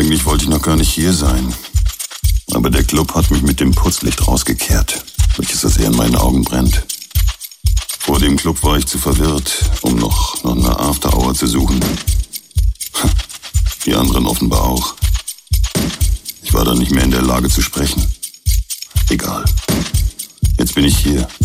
Eigentlich wollte ich noch gar nicht hier sein. Aber der Club hat mich mit dem Putzlicht rausgekehrt, welches das er in meinen Augen brennt. Vor dem Club war ich zu verwirrt, um noch eine After-Hour zu suchen. Die anderen offenbar auch. Ich war dann nicht mehr in der Lage zu sprechen. Egal. Jetzt bin ich hier.